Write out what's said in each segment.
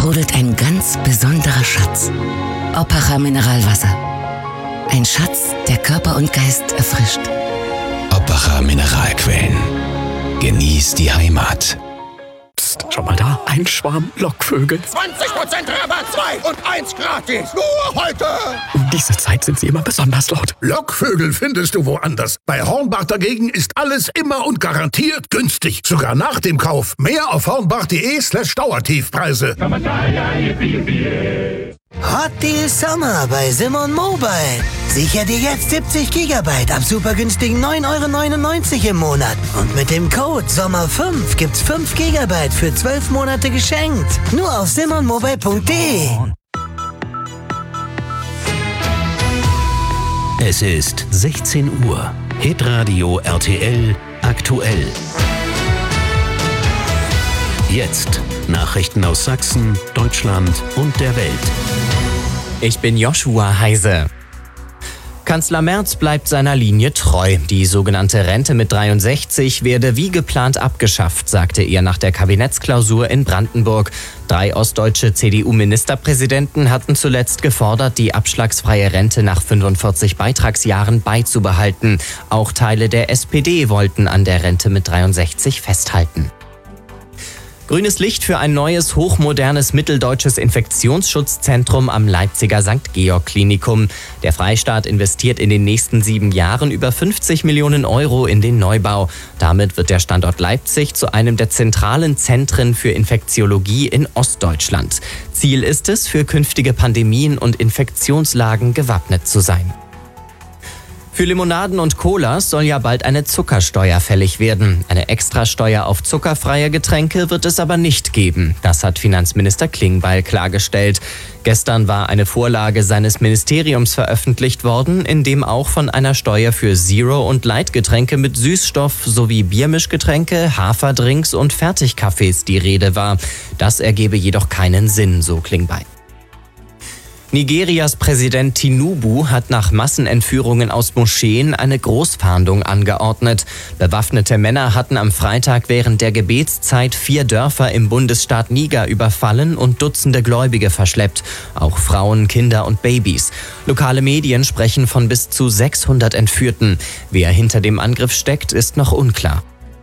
sprudelt ein ganz besonderer Schatz. Oppacher Mineralwasser. Ein Schatz, der Körper und Geist erfrischt. Oppacher Mineralquellen. Genieß die Heimat. Psst, schau mal da, ein Schwarm Lockvögel. 20% Rabatt, 2 und 1 gratis. Nur heute. Um diese Zeit sind sie immer besonders laut. Lockvögel findest du woanders. Bei Hornbach dagegen ist alles immer und garantiert günstig. Sogar nach dem Kauf. Mehr auf hornbach.de/Dauertiefpreise. Hot Deal Summer bei Simon Mobile. Sicher dir jetzt 70 GB ab super günstigen 9,99 € im Monat. Und mit dem Code SOMMER5 gibt's 5 GB für 12 Monate geschenkt. Nur auf simonmobile.de. Es ist 16 Uhr. Hitradio RTL aktuell. Jetzt Nachrichten aus Sachsen, Deutschland und der Welt. Ich bin Joshua Heise. Kanzler Merz bleibt seiner Linie treu. Die sogenannte Rente mit 63 werde wie geplant abgeschafft, sagte er nach der Kabinettsklausur in Brandenburg. 3 ostdeutsche CDU-Ministerpräsidenten hatten zuletzt gefordert, die abschlagsfreie Rente nach 45 Beitragsjahren beizubehalten. Auch Teile der SPD wollten an der Rente mit 63 festhalten. Grünes Licht für ein neues, hochmodernes mitteldeutsches Infektionsschutzzentrum am Leipziger St. Georg Klinikum. Der Freistaat investiert in den nächsten 7 Jahren über 50 Millionen € in den Neubau. Damit wird der Standort Leipzig zu einem der zentralen Zentren für Infektiologie in Ostdeutschland. Ziel ist es, für künftige Pandemien und Infektionslagen gewappnet zu sein. Für Limonaden und Colas soll ja bald eine Zuckersteuer fällig werden. Eine Extrasteuer auf zuckerfreie Getränke wird es aber nicht geben. Das hat Finanzminister Klingbeil klargestellt. Gestern war eine Vorlage seines Ministeriums veröffentlicht worden, in dem auch von einer Steuer für Zero- und Light-Getränke mit Süßstoff sowie Biermischgetränke, Haferdrinks und Fertigkaffees die Rede war. Das ergebe jedoch keinen Sinn, so Klingbeil. Nigerias Präsident Tinubu hat nach Massenentführungen aus Moscheen eine Großfahndung angeordnet. Bewaffnete Männer hatten am Freitag während der Gebetszeit 4 Dörfer im Bundesstaat Niger überfallen und Dutzende Gläubige verschleppt. Auch Frauen, Kinder und Babys. Lokale Medien sprechen von bis zu 600 Entführten. Wer hinter dem Angriff steckt, ist noch unklar.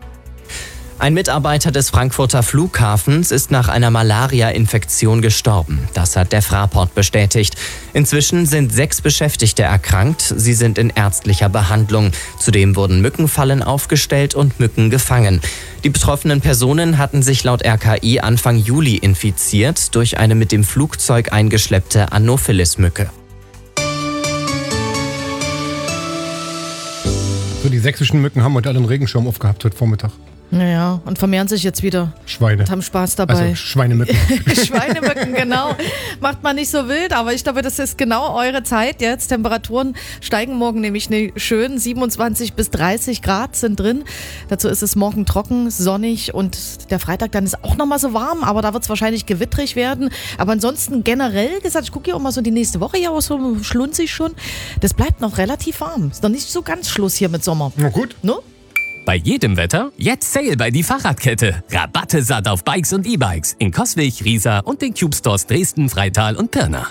Ein Mitarbeiter des Frankfurter Flughafens ist nach einer Malaria-Infektion gestorben. Das hat der Fraport bestätigt. Inzwischen sind 6 Beschäftigte erkrankt. Sie sind in ärztlicher Behandlung. Zudem wurden Mückenfallen aufgestellt und Mücken gefangen. Die betroffenen Personen hatten sich laut RKI Anfang Juli infiziert durch eine mit dem Flugzeug eingeschleppte Anopheles-Mücke. So, die sächsischen Mücken haben heute alle einen Regenschirm aufgehabt heute Vormittag. Naja, und vermehren sich jetzt wieder. Schweine. Und haben Spaß dabei. Also Schweinemücken. Schweinemücken, genau. Macht man nicht so wild, aber ich glaube, das ist genau eure Zeit jetzt. Temperaturen steigen morgen nämlich schön. 27 bis 30 Grad sind drin. Dazu ist es morgen trocken, sonnig und der Freitag dann ist auch nochmal so warm, aber da wird es wahrscheinlich gewittrig werden. Aber ansonsten generell gesagt, ich gucke hier auch mal so die nächste Woche hier aus, so schlunzig schon. Das bleibt noch relativ warm. Ist noch nicht so ganz Schluss hier mit Sommer. Na gut. Ne? Bei jedem Wetter jetzt Sale bei die Fahrradkette. Rabatte satt auf Bikes und E-Bikes in Coswig, Riesa und den Cube Stores Dresden, Freital und Pirna.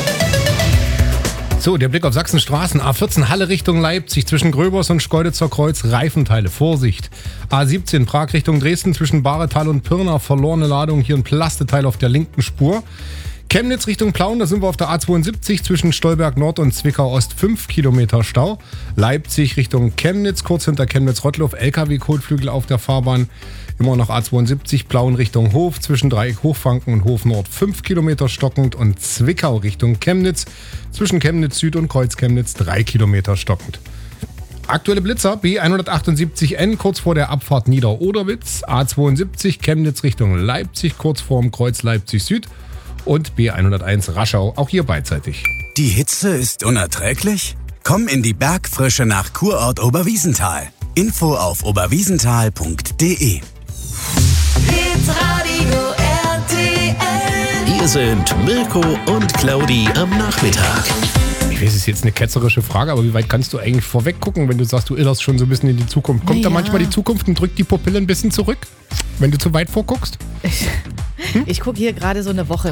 So, der Blick auf Sachsenstraßen. A14 Halle Richtung Leipzig zwischen Gröbers und Schkeuditzer Kreuz. Reifenteile, Vorsicht. A17 Prag Richtung Dresden zwischen Bahretal und Pirna. Verlorene Ladung, hier ein Plasteteil auf der linken Spur. Chemnitz Richtung Plauen, da sind wir auf der A72 zwischen Stolberg Nord und Zwickau Ost 5 Kilometer Stau. Leipzig Richtung Chemnitz, kurz hinter Chemnitz-Rottloff, LKW-Kotflügel auf der Fahrbahn. Immer noch A72 Plauen Richtung Hof zwischen Dreieck Hochfranken und Hof Nord 5 Kilometer stockend und Zwickau Richtung Chemnitz zwischen Chemnitz Süd und Kreuz Chemnitz 3 Kilometer stockend. Aktuelle Blitzer B178N kurz vor der Abfahrt Nieder-Oderwitz, A72 Chemnitz Richtung Leipzig kurz vorm Kreuz Leipzig Süd und B101 Raschau, auch hier beidseitig. Die Hitze ist unerträglich? Komm in die Bergfrische nach Kurort Oberwiesenthal. Info auf oberwiesenthal.de. Hitradio RTL. Hier sind Mirko und Claudi am Nachmittag. Ich weiß, es ist jetzt eine ketzerische Frage, aber wie weit kannst du eigentlich vorweg gucken, wenn du sagst, du irrst schon so ein bisschen in die Zukunft? Kommt da manchmal die Zukunft und drückt die Pupille ein bisschen zurück, wenn du zu weit vorguckst? Ich gucke hier gerade so eine Woche